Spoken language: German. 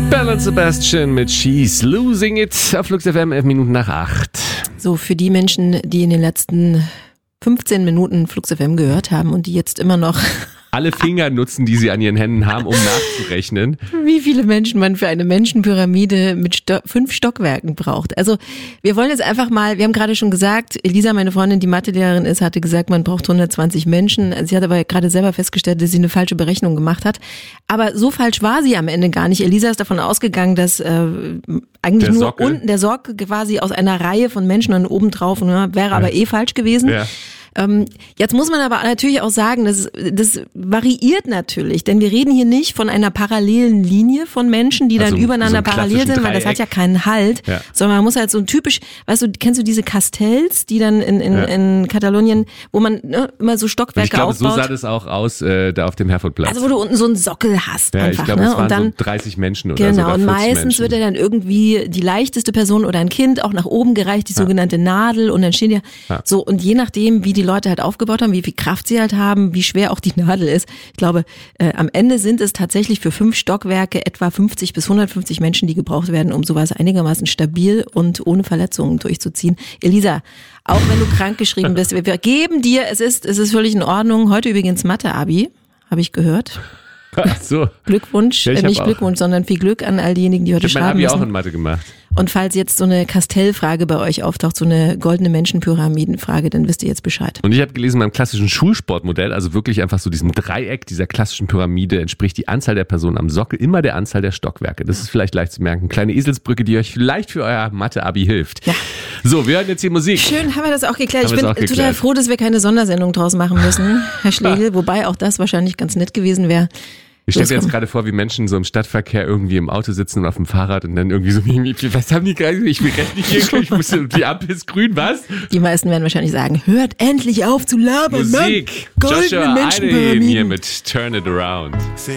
Bernhard Sebastian mit She's Losing It auf Flux FM, 11 Minuten nach 8. So, für die Menschen, die in den letzten 15 Minuten Flux FM gehört haben und die jetzt immer noch alle Finger nutzen, die sie an ihren Händen haben, um nachzurechnen. Wie viele Menschen man für eine Menschenpyramide mit 5 Stockwerken braucht. Also wir wollen jetzt einfach mal, wir haben gerade schon gesagt, Elisa, meine Freundin, die Mathelehrerin ist, hatte gesagt, man braucht 120 Menschen. Sie hat aber gerade selber festgestellt, dass sie eine falsche Berechnung gemacht hat. Aber so falsch war sie am Ende gar nicht. Elisa ist davon ausgegangen, dass eigentlich nur Sockel. Unten der Sockel quasi aus einer Reihe von Menschen und oben drauf, wäre aber falsch gewesen. Ja. Jetzt muss man aber natürlich auch sagen, das variiert natürlich, denn wir reden hier nicht von einer parallelen Linie von Menschen, die also dann übereinander so parallel sind, weil das hat ja keinen Halt, sondern man muss halt so ein typisch, weißt du, kennst du diese Castells, die dann in Katalonien, wo man immer so Stockwerke ich glaube, aufbaut? so sah das auch aus da auf dem Herfordplatz. Also wo du unten so einen Sockel hast einfach. Ich glaube, es waren und dann, so 30 Menschen oder genau, sogar 40 und meistens Menschen. wird ja dann irgendwie die leichteste Person oder ein Kind auch nach oben gereicht, die sogenannte Nadel, und dann stehen ja so, und je nachdem, wie die Leute halt aufgebaut haben, wie viel Kraft sie halt haben, wie schwer auch die Nadel ist. Ich glaube, am Ende sind es tatsächlich für 5 Stockwerke etwa 50 bis 150 Menschen, die gebraucht werden, um sowas einigermaßen stabil und ohne Verletzungen durchzuziehen. Elisa, auch wenn du krankgeschrieben bist, wir geben dir, es ist völlig in Ordnung. Heute übrigens Mathe-Abi, habe ich gehört. Ach so. Glückwunsch, Ja, nicht Glückwunsch, sondern viel Glück an all diejenigen, die heute Ich habe schreiben mein Abi müssen. auch in Mathe gemacht. Und falls jetzt so eine Castell-Frage bei euch auftaucht, so eine goldene Menschenpyramidenfrage, dann wisst ihr jetzt Bescheid. Und ich habe gelesen, beim klassischen Schulsportmodell, also wirklich einfach so diesem Dreieck dieser klassischen Pyramide, entspricht die Anzahl der Personen am Sockel immer der Anzahl der Stockwerke. Das ist vielleicht leicht zu merken. Kleine Eselsbrücke, die euch vielleicht für euer Mathe-Abi hilft. Ja. So, wir hören jetzt hier Musik. Schön, haben wir das auch geklärt. Haben Ich bin wir das auch total geklärt. froh, dass wir keine Sondersendung draus machen müssen, Herr Schlegel, wobei auch das wahrscheinlich ganz nett gewesen wäre. Ich stelle mir jetzt gerade vor, wie Menschen so im Stadtverkehr irgendwie im Auto sitzen und auf dem Fahrrad und dann irgendwie so, was haben die gerade? Ich will recht nicht hier, ich muss, die Ampel ist grün, was? Die meisten werden wahrscheinlich sagen, hört endlich auf zu labern, Musik. Mann. Goldene Joshua Aidem hier Menschenpyramiden. mit Turn It Around.